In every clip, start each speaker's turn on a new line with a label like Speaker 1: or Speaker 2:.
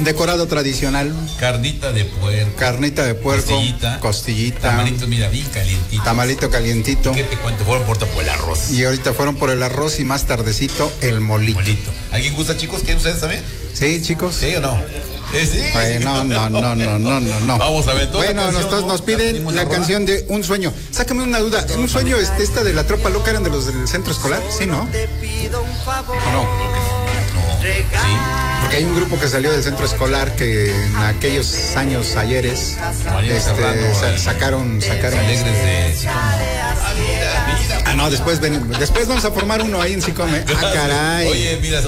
Speaker 1: Decorado tradicional.
Speaker 2: Carnita de puerco.
Speaker 1: Carnita de puerco. Costillita.
Speaker 2: Tamalito, mira, bien calientito.
Speaker 1: Tamalito calientito.
Speaker 2: ¿Qué te cuento? Fueron por el arroz.
Speaker 1: Y ahorita fueron por el arroz y más tardecito el molito.
Speaker 2: ¿Alguien gusta, chicos? ¿Quieren ustedes también?
Speaker 1: Sí, chicos.
Speaker 2: ¿Sí o no? Sí.
Speaker 1: No.
Speaker 2: Vamos a ver.
Speaker 1: Bueno, nos piden la canción de Un Sueño. Sácame una duda. ¿Un sueño esta de la Tropa Loca eran de los del centro escolar? ¿Sí, no? ¿O no?
Speaker 2: Sí.
Speaker 1: Porque hay un grupo que salió del centro escolar que en aquellos años ayeres sacaron
Speaker 2: alegres de
Speaker 1: no, después vamos a formar uno ahí en Sicome. Caray.
Speaker 2: Oye, mira,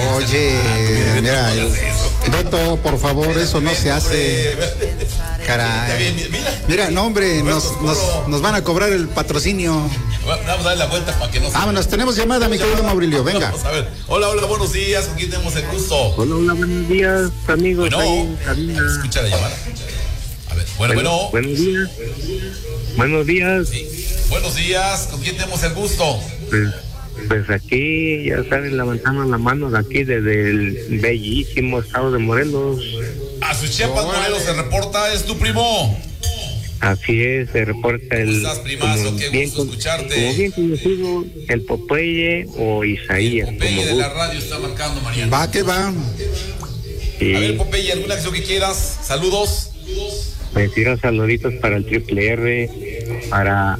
Speaker 1: Beto, por favor, eso no se hace. Caray. Mira, no, hombre, nos van a cobrar el patrocinio.
Speaker 2: Vamos a darle la vuelta para que no se...
Speaker 1: Vámonos, tenemos llamada, mi querido Maurilio, venga.
Speaker 2: Vamos a ver. Hola, buenos días, ¿con quién tenemos el gusto?
Speaker 3: Hola, buenos días, amigos.
Speaker 2: Escucha la llamada. A ver, bueno.
Speaker 3: Buenos días. Buenos días.
Speaker 2: Sí. Buenos días, ¿con quién tenemos el gusto?
Speaker 3: Pues aquí, ya saben, levantando la mano de aquí desde el bellísimo estado de Morelos.
Speaker 2: A sus Chiapas, Morelos se reporta, ¿es tu primo?
Speaker 3: Así es, se reporta el...
Speaker 2: ¿Cómo estás, primazo? Qué gusto escucharte.
Speaker 3: Como bien conocido, el Popeye o Isaías.
Speaker 2: El Popeye de la radio está marcando, Mariano.
Speaker 1: Va, que va.
Speaker 3: Sí.
Speaker 2: A ver, Popeye, ¿alguna acción que quieras? Saludos.
Speaker 3: Pues tiran saluditos para el Triple R, para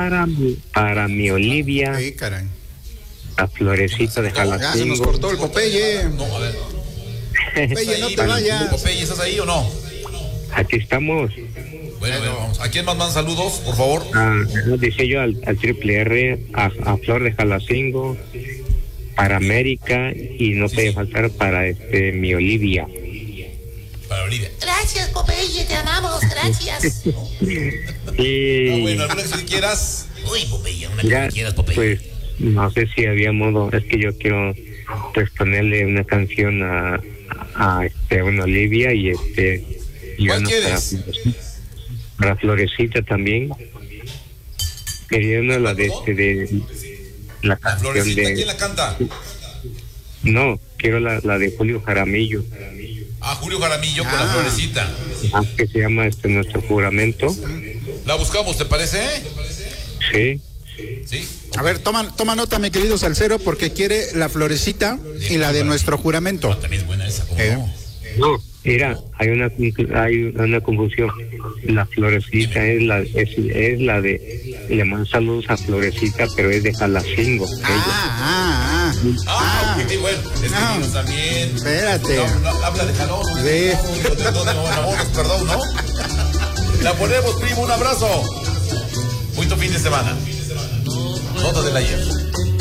Speaker 3: mi Olivia.
Speaker 1: Sí, caray.
Speaker 3: La Florecita de Jalacingo.
Speaker 1: Ya se nos cortó el Popeye.
Speaker 2: No, a ver.
Speaker 1: Popeye, no te vayas.
Speaker 2: Popeye, ¿estás ahí o no?
Speaker 3: Aquí estamos.
Speaker 2: Bueno, vamos. ¿A quién más mandan saludos, por favor?
Speaker 3: Dice yo al Triple R, a Flor de Jalacingo, para América y no puede faltar para mi Olivia.
Speaker 2: Para Olivia.
Speaker 4: Gracias, Popeye, te amamos, gracias.
Speaker 2: Bueno, ¿alguna que quieras? Uy, Popeye, una que quieras, Popeye.
Speaker 3: Pues no sé si había modo, es que yo quiero pues ponerle una canción a una Olivia y
Speaker 2: ¿cuál quieres?
Speaker 3: Para Florecita también. Quería una la de la canción
Speaker 2: Florecita,
Speaker 3: de...
Speaker 2: ¿quién la canta?
Speaker 3: No, quiero la de Julio Jaramillo.
Speaker 2: Julio Jaramillo con la Florecita.
Speaker 3: Que se llama Nuestro Juramento.
Speaker 2: La buscamos, ¿te parece?
Speaker 3: Sí.
Speaker 2: Sí.
Speaker 1: A ver, toma nota, mi querido Salcero, porque quiere la Florecita y la de Nuestro Juramento.
Speaker 2: También es buena esa, ¿cómo no?
Speaker 3: No, mira, hay una confusión. La Florecita es la de... Le mando saludos a Florecita, pero es de Jalacingo.
Speaker 2: Ok, bueno, también.
Speaker 1: Espérate.
Speaker 2: No, habla de jalón.
Speaker 1: Sí.
Speaker 2: Perdón, ¿no? La ponemos, primo, un abrazo. Muy fin de semana. Nota del ayer.